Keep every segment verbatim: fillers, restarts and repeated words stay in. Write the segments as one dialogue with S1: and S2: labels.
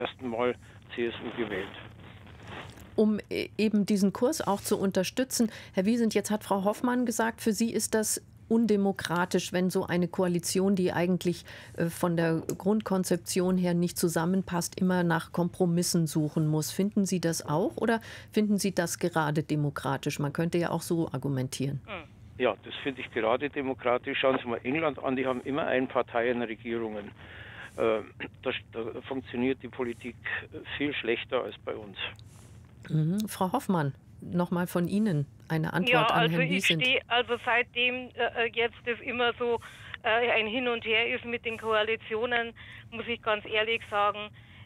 S1: ersten Mal C S U gewählt.
S2: Um e- eben diesen Kurs auch zu unterstützen. Herr Wiesent, jetzt hat Frau Hoffmann gesagt, für Sie ist das undemokratisch, wenn so eine Koalition, die eigentlich äh, von der Grundkonzeption her nicht zusammenpasst, immer nach Kompromissen suchen muss. Finden Sie das auch oder finden Sie das gerade demokratisch? Man könnte ja auch so argumentieren.
S1: Ja, das finde ich gerade demokratisch. Schauen Sie mal England an, die haben immer Einparteienregierungen. Äh, da, da funktioniert die Politik viel schlechter als bei uns.
S2: Mhm. Frau Hoffmann, nochmal von Ihnen eine Antwort
S3: Ja,
S2: an
S3: also
S2: Herrn
S3: ich
S2: Wiesent.
S3: stehe, also seitdem äh, jetzt das immer so äh, ein Hin und Her ist mit den Koalitionen, muss ich ganz ehrlich sagen,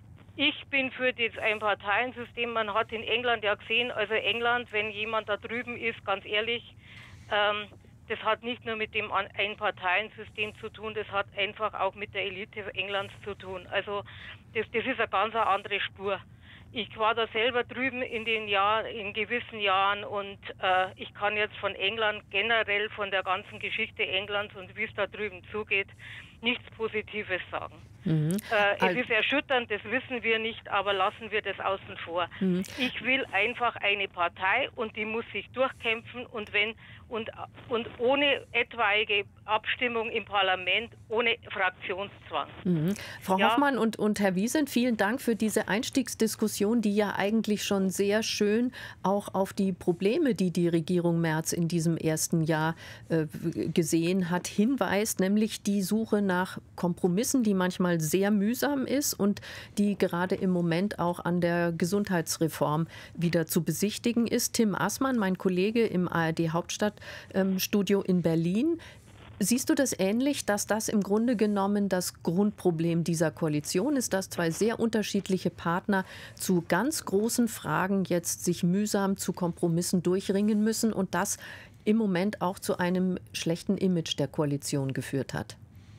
S3: ich bin für das Einparteiensystem. Man hat in England ja gesehen, also England, wenn jemand da drüben ist, ganz ehrlich, ähm, das hat nicht nur mit dem An- Einparteiensystem zu tun, das hat einfach auch mit der Elite Englands zu tun. Also das, das ist eine ganz andere Spur. Ich war da selber drüben in den Jahren, in gewissen Jahren und äh, ich kann jetzt von England generell, von der ganzen Geschichte Englands und wie es da drüben zugeht, nichts Positives sagen.
S2: Mhm.
S3: Äh,
S2: Al-
S3: es ist erschütternd, das wissen wir nicht, aber lassen wir das außen vor.
S2: Mhm.
S3: Ich will einfach eine Partei und die muss sich durchkämpfen und wenn und, und ohne etwaige Abstimmung im Parlament, ohne Fraktionszwang.
S2: Mhm. Frau
S3: Ja.
S2: Hoffmann und, und Herr Wiesent, vielen Dank für diese Einstiegsdiskussion, die ja eigentlich schon sehr schön auch auf die Probleme, die die Regierung Merz in diesem ersten Jahr äh, gesehen hat, hinweist, nämlich die Suche nach Kompromissen, die manchmal sehr mühsam ist und die gerade im Moment auch an der Gesundheitsreform wieder zu besichtigen ist. Tim Aßmann, mein Kollege im A R D Hauptstadtstudio in Berlin. Siehst du das ähnlich, dass das im Grunde genommen das Grundproblem dieser Koalition ist, dass zwei sehr unterschiedliche Partner zu ganz großen Fragen jetzt sich mühsam zu Kompromissen durchringen müssen und das im Moment auch zu einem schlechten Image der Koalition geführt hat?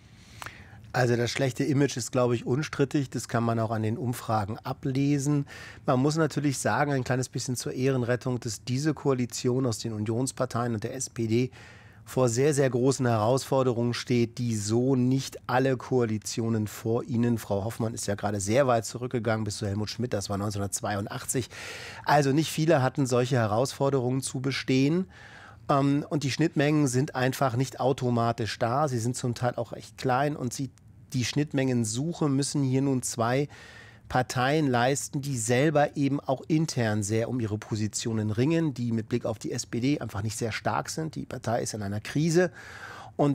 S4: Also das schlechte Image ist, glaube ich, unstrittig. Das kann man auch an den Umfragen ablesen. Man muss natürlich sagen, ein kleines bisschen zur Ehrenrettung, dass diese Koalition aus den Unionsparteien und der S P D vor sehr, sehr großen Herausforderungen steht, die so nicht alle Koalitionen vor ihnen. Frau Hoffmann ist ja gerade sehr weit zurückgegangen bis zu Helmut Schmidt, das war neunzehnhundertzweiundachtzig. Also nicht viele hatten solche Herausforderungen zu bestehen. Und die Schnittmengen sind einfach nicht automatisch da. Sie sind zum Teil auch echt klein und sie, die Schnittmengensuche müssen hier nun zwei Parteien leisten, die selber eben auch intern sehr um ihre Positionen ringen, die mit Blick auf die S P D einfach nicht sehr stark sind. Die Partei ist in einer Krise